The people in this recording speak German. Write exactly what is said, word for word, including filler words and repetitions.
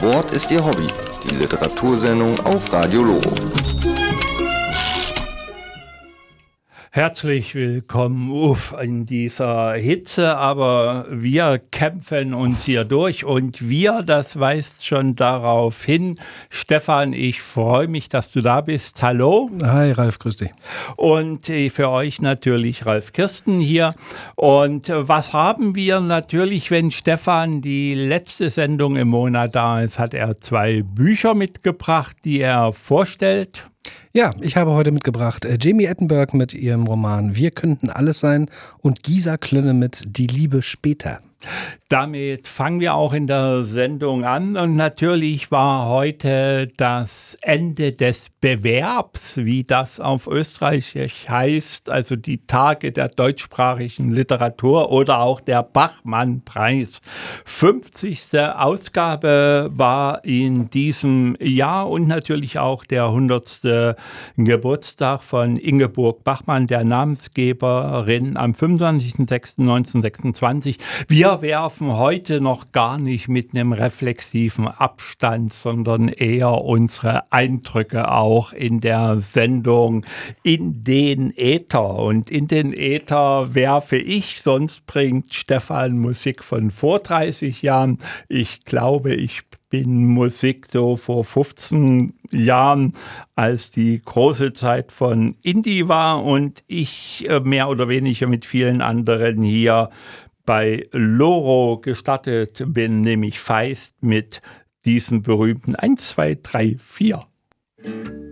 Sport ist Ihr Hobby. Die Literatursendung auf Radio Loro. Herzlich willkommen uff, in dieser Hitze, aber wir kämpfen uns hier durch und wir, das weist schon darauf hin. Stefan, ich freue mich, dass du da bist. Hallo. Hi Ralf, grüß dich. Und für euch natürlich Ralf Kirsten hier. Und was haben wir natürlich, wenn Stefan die letzte Sendung im Monat da ist, hat er zwei Bücher mitgebracht, die er vorstellt. Ja, ich habe heute mitgebracht äh, Jamie Attenberg mit ihrem Roman Wir könnten alles sein und Gisa Klönne mit Die Liebe später. Damit fangen wir auch in der Sendung an und natürlich war heute das Ende des Bewerbs, wie das auf Österreichisch heißt, also die Tage der deutschsprachigen Literatur oder auch der Bachmann-Preis. fünfzigste Ausgabe war in diesem Jahr und natürlich auch der hundertste Geburtstag von Ingeborg Bachmann, der Namensgeberin, am fünfundzwanzigsten sechsten neunzehnhundertsechsundzwanzig. Wir Wir werfen heute noch gar nicht mit einem reflexiven Abstand, sondern eher unsere Eindrücke auch in der Sendung in den Äther. Und in den Äther werfe ich, sonst bringt Stefan Musik von vor dreißig Jahren. Ich glaube, ich bin Musik so vor fünfzehn Jahren, als die große Zeit von Indie war und ich mehr oder weniger mit vielen anderen hier bei Loro gestattet bin, nämlich Feist mit diesem berühmten eins, zwei, drei, vier.